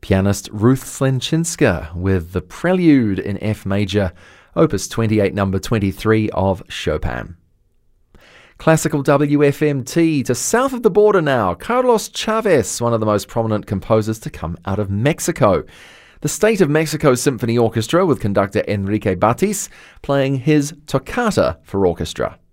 Pianist Ruth Slenczynska with the Prelude in F major, Opus 28 number 23 of Chopin. Classical WFMT to south of the border now, Carlos Chavez, one of the most prominent composers to come out of Mexico. The State of Mexico Symphony Orchestra with conductor Enrique Batis playing his Toccata for orchestra.